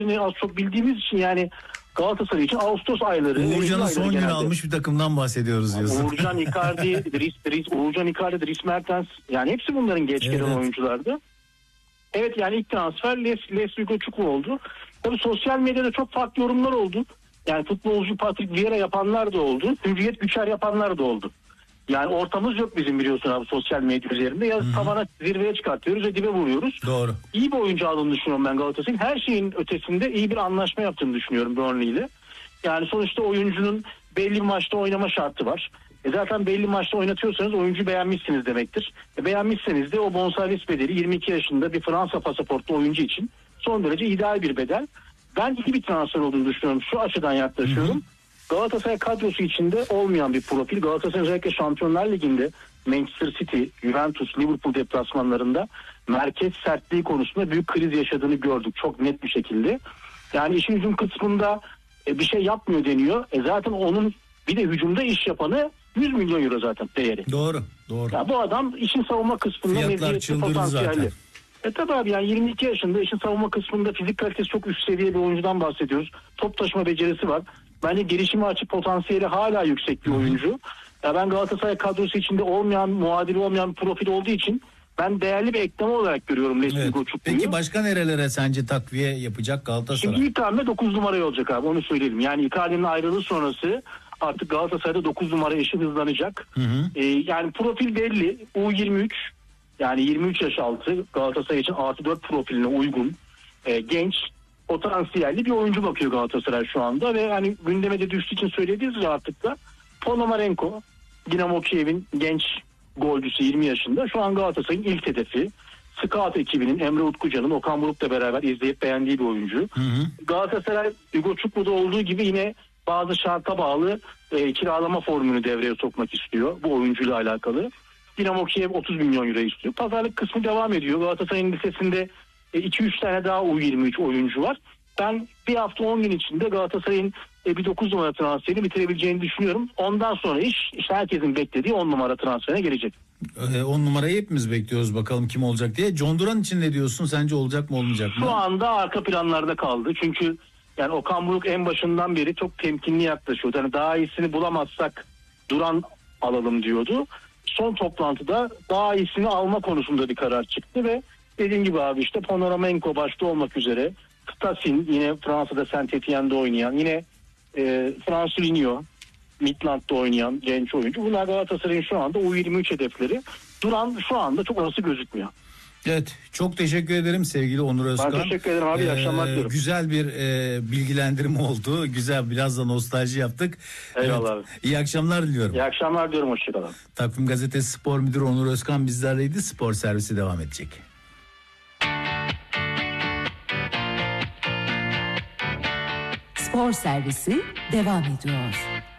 az çok bildiğimiz için yani Galatasaray için Ağustos ayları. Uğurcan'ın son günü almış bir takımdan bahsediyoruz diyorsun. Uğurcan Icardi, Dries Mertens, yani hepsi bunların geç gelen oyunculardı. Evet, yani ilk transfer Leslie Goçukwu oldu. Tabii sosyal medyada çok farklı yorumlar oldu. Yani futbolcu Patrick Vieira yapanlar da oldu. Hürriyet Güçer yapanlar da oldu. Yani ortamız yok bizim, biliyorsun abi, sosyal medya üzerinde. Ya tavana, zirveye çıkartıyoruz ve dibe vuruyoruz. Doğru. İyi bir oyuncu aldığını düşünüyorum ben Galatasaray'ın. Her şeyin ötesinde iyi bir anlaşma yaptığını düşünüyorum Burnley ile. Yani sonuçta oyuncunun belli bir maçta oynama şartı var. Zaten belli maçta oynatıyorsanız oyuncu beğenmişsiniz demektir. Beğenmişseniz de o bonservis bedeli 22 yaşında bir Fransa pasaportlu oyuncu için son derece ideal bir bedel. Ben iyi bir transfer olduğunu düşünüyorum. Şu açıdan yaklaşıyorum. Galatasaray kadrosu içinde olmayan bir profil. Galatasaray özellikle Şampiyonlar Ligi'nde Manchester City, Juventus, Liverpool deplasmanlarında merkez sertliği konusunda büyük kriz yaşadığını gördük. Çok net bir şekilde. Yani işin hücum kısmında bir şey yapmıyor deniyor. Zaten onun bir de hücumda iş yapanı 100 milyon euro zaten değeri. Doğru. Ya bu adam işin savunma kısmında meziyetli, potansiyelli. Tabii abi, yani 22 yaşında, işin savunma kısmında fizik kalitesi çok üst seviye bir oyuncudan bahsediyoruz. Top taşıma becerisi var. Bence gelişime açık potansiyeli hala yüksek bir oyuncu. Ya ben Galatasaray kadrosu içinde olmayan, muadili olmayan bir profil olduğu için ben değerli bir ekleme olarak görüyorum Leslie Goçuklu'yu. Peki başka nerelere sence takviye yapacak Galatasaray? Şimdi ilk hamle 9 numaraya olacak abi, onu söyleyelim. Yani Icardi'nin ayrılığı sonrası artık Galatasaray'da 9 numara eşi hızlanacak. Yani profil belli. U23, yani 23 yaş altı, Galatasaray için artı 4 profiline uygun, genç, potansiyelli bir oyuncu bakıyor Galatasaray şu anda ve hani gündeme de düştüğü için söylediğiniz artık da Ponomarenko, Dinamo Kiev'in genç golcüsü, 20 yaşında. Şu an Galatasaray'ın ilk hedefi. Scout ekibinin, Emre Utkucan'ın, Okan Buruk'la beraber izleyip beğendiği bir oyuncu. Galatasaray Goçuklu'da olduğu gibi yine bazı şarta bağlı kiralama formülünü devreye sokmak istiyor bu oyuncuyla alakalı. Dinamo Kiev 30 milyon euro istiyor. Pazarlık kısmı devam ediyor. Galatasaray'ın listesinde 2-3 tane daha U23 oyuncu var. Ben bir hafta 10 gün içinde Galatasaray'ın bir 9 numara transferini bitirebileceğini düşünüyorum. Ondan sonra işte herkesin beklediği 10 numara transferine gelecek. 10 numarayı hepimiz bekliyoruz, bakalım kim olacak diye. John Duran için ne diyorsun? Sence olacak mı, olmayacak mı? Şu anda arka planlarda kaldı. Çünkü yani Okan Buruk en başından beri çok temkinli yaklaşıyordu. Yani daha iyisini bulamazsak Duran alalım diyordu. Son toplantıda daha iyisini alma konusunda bir karar çıktı ve dediğim gibi abi, işte Ponomarenko başta olmak üzere, Stasin, yine Fransa'da Saint-Étienne'de oynayan, yine Fransulinho Midland'da oynayan genç oyuncu. Bunlar Galatasaray'ın şu anda U23 hedefleri. Duran şu anda çok olası gözükmüyor. Evet, çok teşekkür ederim sevgili Onur Özkan. Ben teşekkür ederim abi, iyi akşamlar diliyorum. Güzel bir bilgilendirme oldu. Güzel, biraz da nostalji yaptık. Eyvallah Evet, iyi akşamlar diliyorum. İyi akşamlar diliyorum, hoşçakalın. Takvim Gazetesi Spor Müdürü Onur Özkan bizlerleydi. Spor servisi devam edecek. Spor servisi devam ediyor.